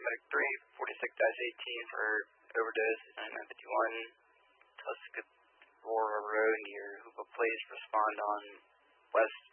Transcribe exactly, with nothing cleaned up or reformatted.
Medic three, forty-six dash eighteen for overdose, ninety-nine fifty-one, Tuscarora Road near Hoopa Place. Respond on West